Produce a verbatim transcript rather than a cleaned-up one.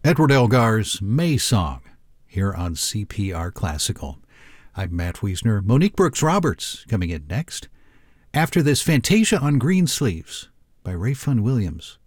Edward Elgar's May Song here on C P R Classical. I'm Matt Wiesner. Monique Brooks-Roberts coming in next. After this, Fantasia on Green Sleeves by Ralph Vaughan Williams.